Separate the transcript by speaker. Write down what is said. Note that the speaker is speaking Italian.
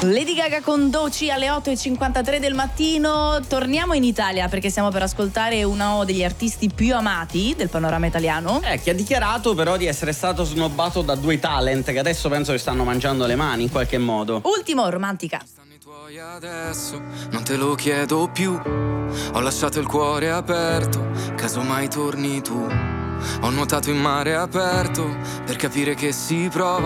Speaker 1: Lady Gaga con Doci alle 8:53 del mattino. Torniamo in Italia perché stiamo per ascoltare uno degli artisti più amati del panorama italiano.
Speaker 2: Che ha dichiarato però di essere stato snobbato da due talent che adesso penso che stanno mangiando le mani in qualche modo.
Speaker 1: Ultimo, Romantica.
Speaker 3: Stanno i tuoi adesso, non te lo chiedo più. Ho lasciato il cuore aperto, casomai torni tu. Ho nuotato in mare aperto per capire che si prova